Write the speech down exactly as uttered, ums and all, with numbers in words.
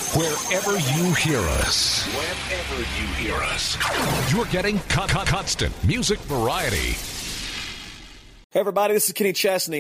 Wherever you hear us, wherever you hear us, you're getting con- con- constant music variety. Hey, everybody, this is Kenny Chesney.